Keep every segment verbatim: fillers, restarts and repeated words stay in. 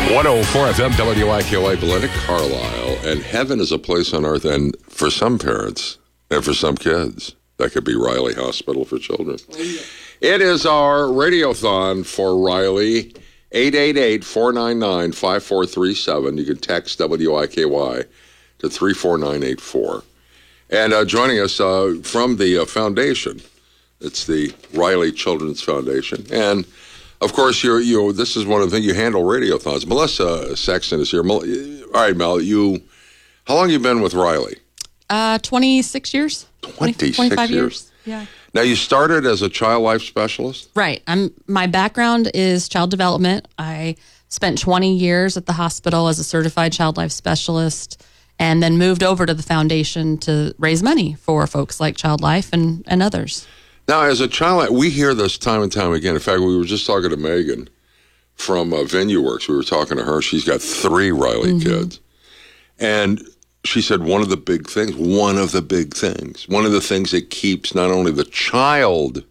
one oh four F M W I K Y, Belinda Carlisle. And heaven is a place on earth. And for some parents and for some kids, that could be Riley Hospital for Children. It is our radiothon for Riley. eight eight eight, four nine nine, five four three seven. You can text W I K Y to three four nine eight four. And uh, joining us uh, from the uh, foundation, it's the Riley Children's Foundation. And, of course, you're, you this is one of the things you handle radiothons. Melissa Sexton is here. All right, Mel, you, how long have you been with Riley? Uh, twenty-six years. twenty-six twenty-five years. years. Yeah. Now, you started as a child life specialist? Right. I'm. My background is child development. I spent twenty years at the hospital as a certified child life specialist, and then moved over to the foundation to raise money for folks like Child Life and, and others. Now, as a child, we hear this time and time again. In fact, we were just talking to Megan from uh, Venue Works. We were talking to her. She's got three Riley mm-hmm. kids. And she said one of the big things, one of the big things, one of the things that keeps not only the child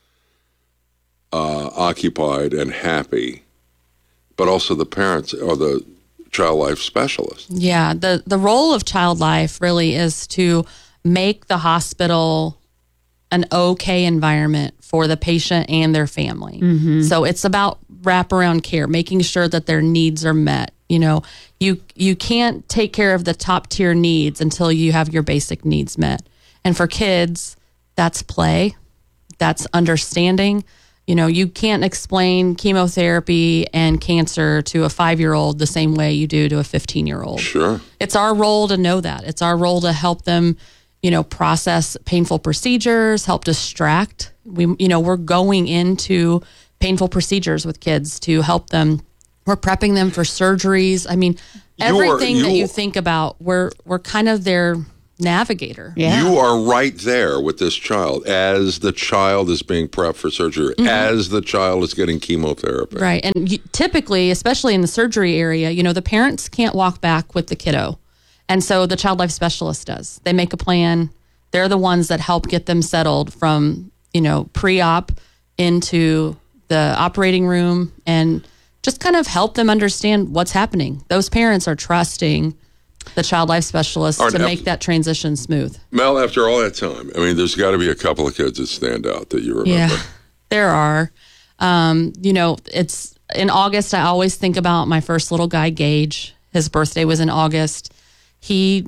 uh, occupied and happy, but also the parents or the child life specialist. Yeah, the, the role of Child Life really is to make the hospital an okay environment for the patient and their family. Mm-hmm. So it's about wraparound care, making sure that their needs are met. You know, you you can't take care of the top tier needs until you have your basic needs met. And for kids, that's play, that's understanding. You know, you can't explain chemotherapy and cancer to a five-year-old the same way you do to a fifteen-year-old. Sure. It's our role to know that. It's our role to help them, you know, process painful procedures, help distract. We, you know, we're going into painful procedures with kids to help them. We're prepping them for surgeries. I mean, everything you are, you, that you think about, we're we're kind of their navigator. Yeah. You are right there with this child as the child is being prepped for surgery, mm-hmm. as the child is getting chemotherapy. Right. And you, typically, especially in the surgery area, you know, the parents can't walk back with the kiddo. And so the child life specialist does. They make a plan. They're the ones that help get them settled from, you know, pre-op into the operating room and just kind of help them understand what's happening. Those parents are trusting the child life specialist right, to make after, that transition smooth. Mel, after all that time, I mean, there's got to be a couple of kids that stand out that you remember. Yeah, there are. Um, you know, it's in August, I always think about my first little guy, Gage. His birthday was in August. He,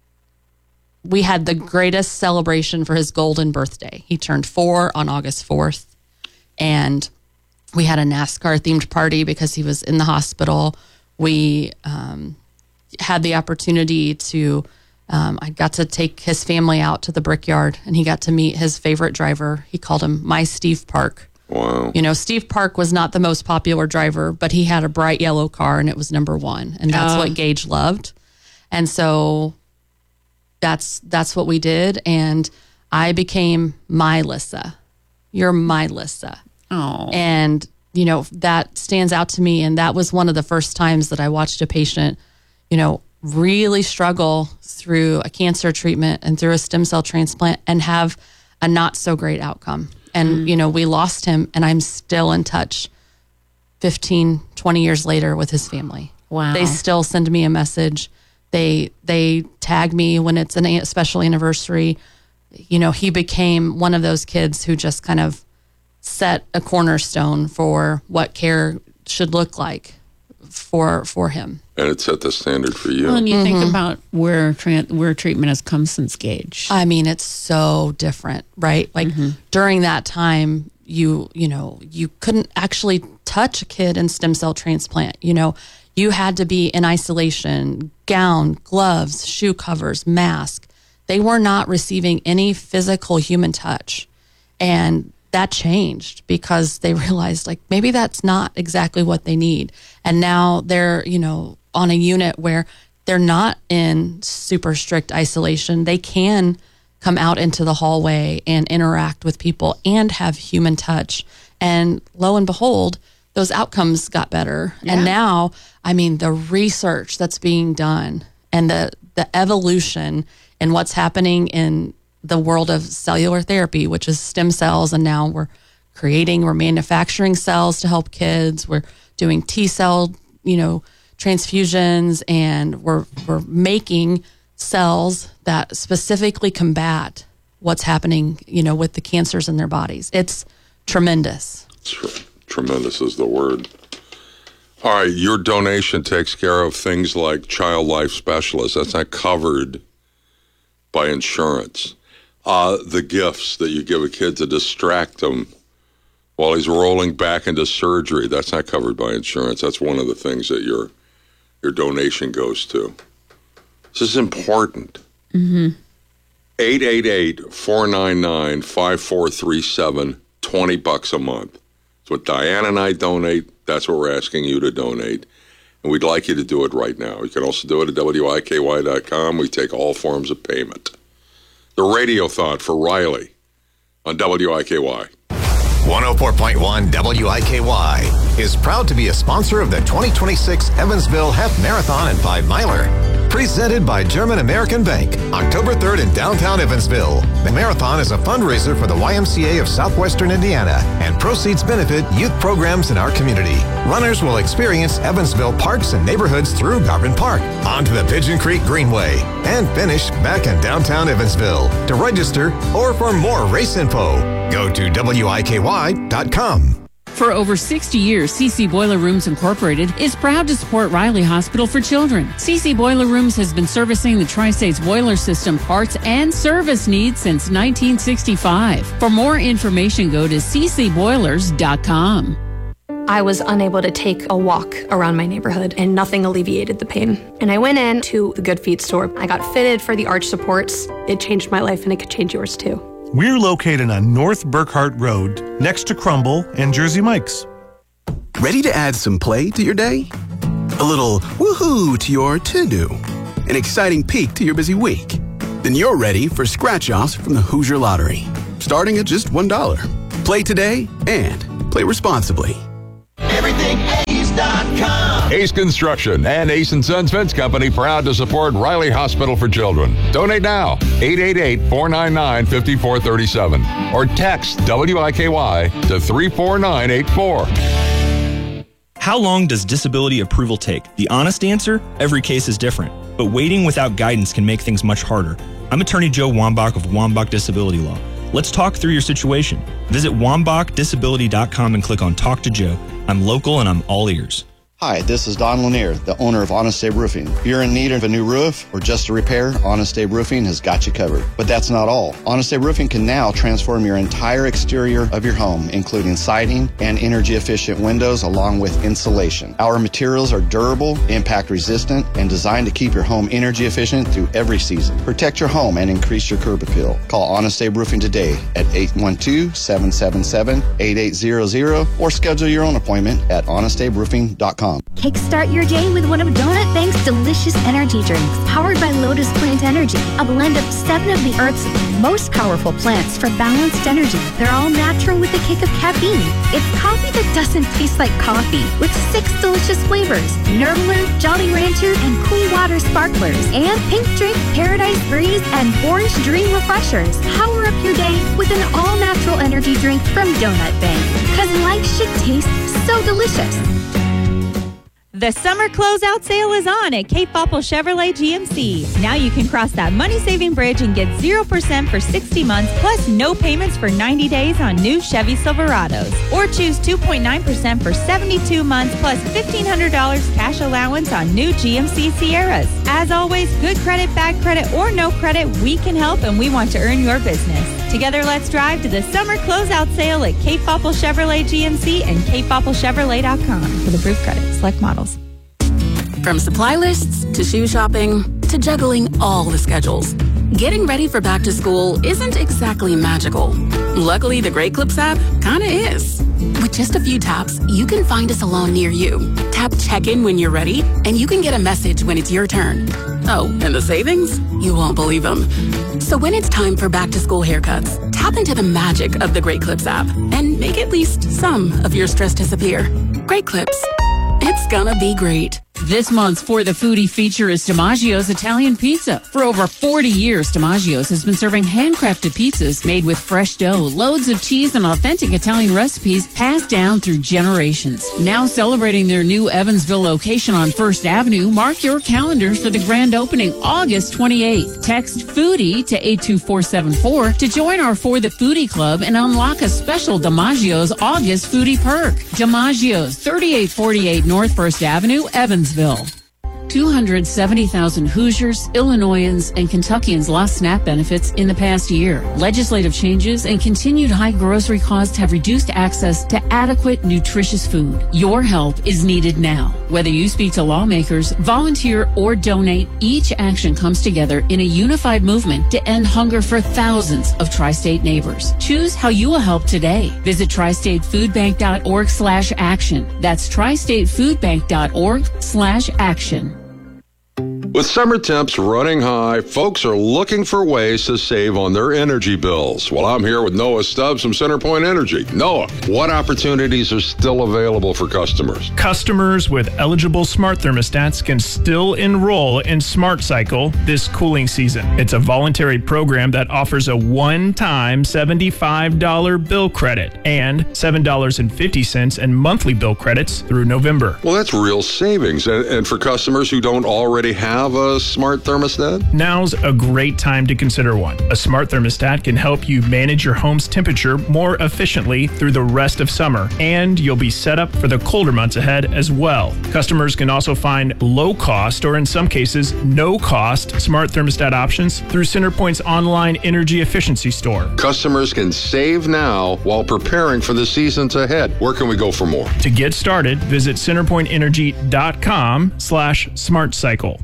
we had the greatest celebration for his golden birthday. He turned four on August fourth, and we had a NASCAR themed party because he was in the hospital. We um, had the opportunity to, um, I got to take his family out to the Brickyard, and he got to meet his favorite driver. He called him My Steve Park. Wow. You know, Steve Park was not the most popular driver, but he had a bright yellow car and it was number one. And that's um. what Gage loved. And so that's, that's what we did. And I became my Lissa. You're my Lissa. Oh. And, you know, that stands out to me. And that was one of the first times that I watched a patient, you know, really struggle through a cancer treatment and through a stem cell transplant and have a not so great outcome. And, mm. you know, we lost him, and I'm still in touch fifteen, twenty years later with his family. Wow. They still send me a message. They, they tag me when it's a special anniversary. You know, he became one of those kids who just kind of set a cornerstone for what care should look like for for him. And it set the standard for you. Well, and you mm-hmm. think about where tra- where treatment has come since Gage. I mean, it's so different, right? Like mm-hmm. during that time, you you know, you couldn't actually touch a kid in stem cell transplant. You know, you had to be in isolation, gown, gloves, shoe covers, mask. They were not receiving any physical human touch. And that changed because they realized like maybe that's not exactly what they need. And now they're, you know, on a unit where they're not in super strict isolation. They can come out into the hallway and interact with people and have human touch. And lo and behold, those outcomes got better. Yeah. And now, I mean, the research that's being done and the, the evolution and what's happening in the world of cellular therapy, which is stem cells. And now we're creating, we're manufacturing cells to help kids. We're doing T cell, you know, transfusions, and we're we're making cells that specifically combat what's happening, you know, with the cancers in their bodies. It's tremendous. Tr- tremendous is the word. All right, your donation takes care of things like child life specialists. That's not covered by insurance. Uh, the gifts that you give a kid to distract him while he's rolling back into surgery, that's not covered by insurance. That's one of the things that your your donation goes to. This is important. Mm-hmm. eight eight eight, four nine nine, five four three seven, twenty bucks a month. That's what Diane and I donate. That's what we're asking you to donate. And we'd like you to do it right now. You can also do it at W I K Y dot com. We take all forms of payment. The radio thought for Riley on W I K Y. one oh four point one W I K Y is proud to be a sponsor of the twenty twenty-six Evansville Half Marathon and Five Miler. Presented by German American Bank, October third in downtown Evansville. The marathon is a fundraiser for the Y M C A of Southwestern Indiana, and proceeds benefit youth programs in our community. Runners will experience Evansville parks and neighborhoods through Garvin Park, onto the Pigeon Creek Greenway, and finish back in downtown Evansville. To register or for more race info, go to W I K Y dot com. For over sixty years, C C Boiler Rooms Incorporated is proud to support Riley Hospital for Children. C C Boiler Rooms has been servicing the Tri-States boiler system parts and service needs since nineteen sixty-five. For more information, go to C C boilers dot com. I was unable to take a walk around my neighborhood, and nothing alleviated the pain. And I went in to the Good Feet store. I got fitted for the arch supports. It changed my life, and it could change yours too. We're located on North Burkhart Road, next to Crumble and Jersey Mike's. Ready to add some play to your day? A little woohoo to your to-do? An exciting peek to your busy week? Then you're ready for scratch-offs from the Hoosier Lottery, starting at just one dollar. Play today and play responsibly. Everything Ace dot com. Ace Construction and Ace and Sons Fence Company proud to support Riley Hospital for Children. Donate now, eight eight eight, four nine nine, five four three seven, or text W I K Y to three four nine eight four. How long does disability approval take? The honest answer, every case is different, but waiting without guidance can make things much harder. I'm attorney Joe Wambach of Wambach Disability Law. Let's talk through your situation. Visit wambach disability dot com and click on Talk to Joe. I'm local and I'm all ears. Hi, this is Don Lanier, the owner of Honest Abe Roofing. If you're in need of a new roof or just a repair, Honest Abe Roofing has got you covered. But that's not all. Honest Abe Roofing can now transform your entire exterior of your home, including siding and energy-efficient windows, along with insulation. Our materials are durable, impact-resistant, and designed to keep your home energy-efficient through every season. Protect your home and increase your curb appeal. Call Honest Abe Roofing today at eight one two, seven seven seven, eight eight zero zero or schedule your own appointment at honest abe roofing dot com. Kickstart your day with one of Donut Bank's delicious energy drinks, powered by Lotus Plant Energy, a blend of seven of the Earth's most powerful plants for balanced energy. They're all natural with a kick of caffeine. It's coffee that doesn't taste like coffee, with six delicious flavors: Nerdler, Jolly Rancher, and Cool Water Sparklers, and Pink Drink, Paradise Breeze, and Orange Dream Refreshers. Power up your day with an all-natural energy drink from Donut Bank, because life should taste so delicious. The summer closeout sale is on at Cape Popple Chevrolet G M C. Now you can cross that money-saving bridge and get zero percent for sixty months, plus no payments for ninety days on new Chevy Silverados. Or choose two point nine percent for seventy-two months, plus fifteen hundred dollars cash allowance on new G M C Sierras. As always, good credit, bad credit, or no credit, we can help, and we want to earn your business. Together, let's drive to the summer closeout sale at Cape Popple Chevrolet G M C and cape popple chevrolet dot com. With approved credit, select models. From supply lists to shoe shopping to juggling all the schedules, getting ready for back to school isn't exactly magical. Luckily, the Great Clips app kinda is. With just a few taps, you can find a salon near you. Tap check-in when you're ready, and you can get a message when it's your turn. Oh, and the savings? You won't believe them. So when it's time for back to school haircuts, tap into the magic of the Great Clips app and make at least some of your stress disappear. Great Clips. It's gonna be great. This month's For the Foodie feature is DiMaggio's Italian Pizza. For over forty years, DiMaggio's has been serving handcrafted pizzas made with fresh dough, loads of cheese, and authentic Italian recipes passed down through generations. Now celebrating their new Evansville location on First Avenue, mark your calendars for the grand opening August twenty-eighth. Text FOODIE to eight two four seven four to join our For the Foodie Club and unlock a special DiMaggio's August Foodie perk. DiMaggio's, thirty-eight forty-eight North First Avenue, Evansville. two hundred seventy thousand Hoosiers, Illinoisans, and Kentuckians lost SNAP benefits in the past year. Legislative changes and continued high grocery costs have reduced access to adequate, nutritious food. Your help is needed now. Whether you speak to lawmakers, volunteer, or donate, each action comes together in a unified movement to end hunger for thousands of tri-state neighbors. Choose how you will help today. Visit tri state food bank dot org slash action. That's tri state food bank dot org slash action. With summer temps running high, folks are looking for ways to save on their energy bills. Well, I'm here with Noah Stubbs from CenterPoint Energy. Noah, what opportunities are still available for customers? Customers with eligible smart thermostats can still enroll in Smart Cycle this cooling season. It's a voluntary program that offers a one-time seventy-five dollars bill credit and seven dollars and fifty cents in monthly bill credits through November. Well, that's real savings. And, and for customers who don't already have a smart thermostat? Now's a great time to consider one. A smart thermostat can help you manage your home's temperature more efficiently through the rest of summer, and you'll be set up for the colder months ahead as well. Customers can also find low-cost, or in some cases, no-cost smart thermostat options through CenterPoint's online energy efficiency store. Customers can save now while preparing for the seasons ahead. Where can we go for more? To get started, visit centerpoint energy dot com slash smart cycle.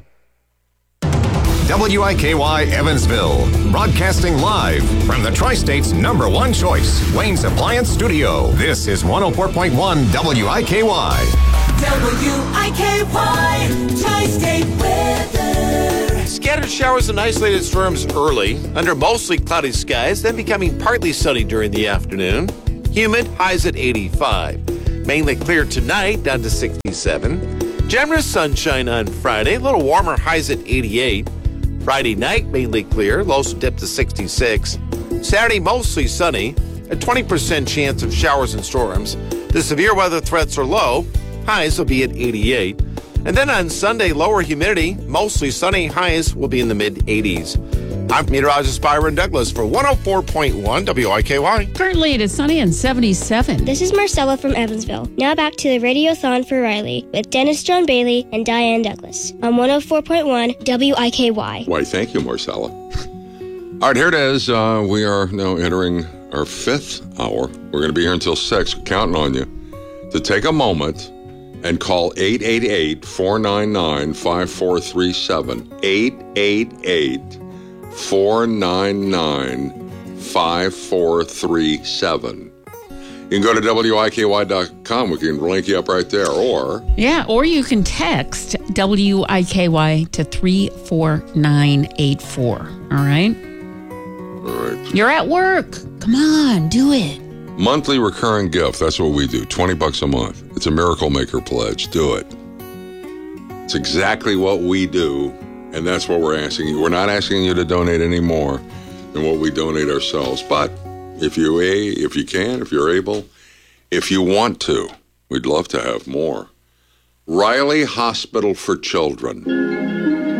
W I K Y Evansville, broadcasting live from the Tri-State's number one choice, Wayne's Appliance Studio. This is one oh four point one W I K Y. W I K Y, Tri-State weather. Scattered showers and isolated storms early, under mostly cloudy skies, then becoming partly sunny during the afternoon. Humid, highs at eighty-five. Mainly clear tonight, down to sixty-seven. Generous sunshine on Friday, a little warmer, highs at eighty-eight. Friday night, mainly clear, lows dip to sixty-six. Saturday, mostly sunny, a twenty percent chance of showers and storms. The severe weather threats are low, highs will be at eighty-eight. And then on Sunday, lower humidity, mostly sunny, highs will be in the mid-eighties. I'm meteorologist Byron Douglas for one oh four point one W I K Y. Currently, it is sunny and seventy-seven. This is Marcella from Evansville. Now back to the Radiothon for Riley with Dennis John Bailey and Diane Douglas on one oh four point one W I K Y. Why, thank you, Marcella. All right, here it is. Uh, we are now entering our fifth hour. We're going to be here until six. We're counting on you to take a moment and call eight eight eight, four nine nine, five four three seven. eight eight eight, four nine nine, five four three seven. You can go to W I K Y dot com. We can link you up right there. Or Yeah, or you can text W I K Y to three four nine eight four. All right? All right. You're at work. Come on, do it. Monthly recurring gift. That's what we do. twenty bucks a month. It's a Miracle Maker pledge. Do it. It's exactly what we do, and that's what we're asking you. We're not asking you to donate any more than what we donate ourselves. But if you a if you can, if you're able, if you want to, we'd love to have more. Riley Hospital for Children.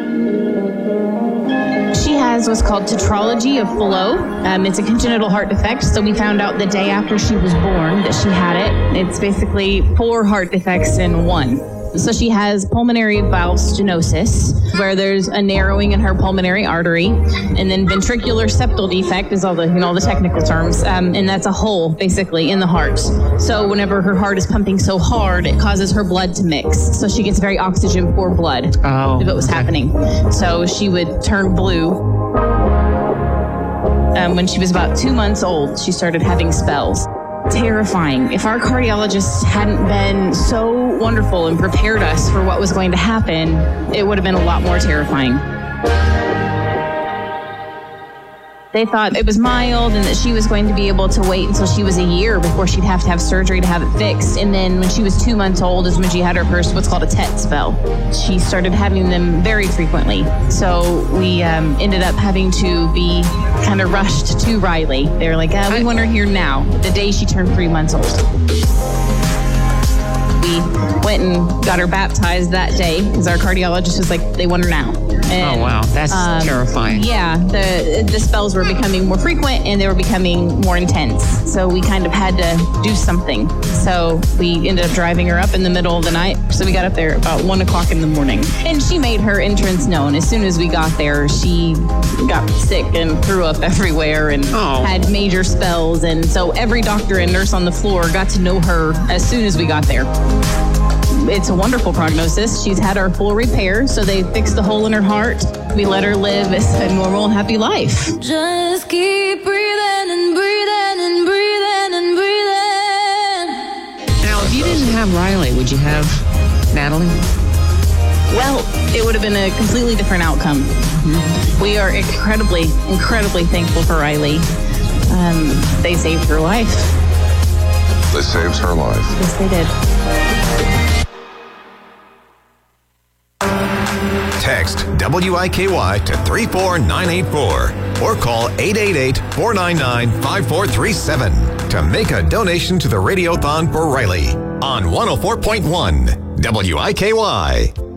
She has what's called tetralogy of Fallot. Um, it's a congenital heart defect, so we found out the day after she was born that she had it. It's basically four heart defects in one. So she has pulmonary valve stenosis, where there's a narrowing in her pulmonary artery, and then ventricular septal defect is all the, you know, all the technical terms, um, and that's a hole, basically, in the heart. So whenever her heart is pumping so hard, it causes her blood to mix. So she gets very oxygen-poor blood oh, if it was okay. happening. So she would turn blue. Um, when she was about two months old, she started having spells. Terrifying. If our cardiologists hadn't been so wonderful and prepared us for what was going to happen, it would have been a lot more terrifying. They thought it was mild and that she was going to be able to wait until she was a year before she'd have to have surgery to have it fixed. And then when she was two months old is when she had her first what's called a T E T spell. She started having them very frequently. So we um, ended up having to be kind of rushed to Riley. They were like, uh, we want her here now, the day she turned three months old. We went and got her baptized that day because our cardiologist was like, they want her now. And, oh, wow. That's um, terrifying. Yeah. The the spells were becoming more frequent and they were becoming more intense. So we kind of had to do something. So we ended up driving her up in the middle of the night. So we got up there about one o'clock in the morning. And she made her entrance known. As soon as we got there, she got sick and threw up everywhere and oh. had major spells. And so every doctor and nurse on the floor got to know her as soon as we got there. It's a wonderful prognosis. She's had our full repair, so they fixed the hole in her heart. We let her live a normal, happy life. Just keep breathing and breathing and breathing and breathing. Now, if you didn't have Riley, would you have Natalie? Well, it would have been a completely different outcome. Mm-hmm. We are incredibly, incredibly thankful for Riley. Um, they saved her life. They saved her life. Yes, they did. Text W I K Y to three four nine eight four or call eight eight eight, four nine nine, five four three seven to make a donation to the Radiothon for Riley on one oh four point one W I K Y.